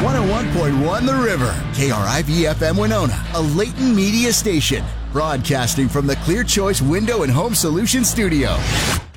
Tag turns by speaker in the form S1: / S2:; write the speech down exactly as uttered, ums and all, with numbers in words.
S1: one oh one point one The River, K R I V F M Winona, a Leighton Media station, broadcasting from the Clear Choice Window and Home Solutions studio.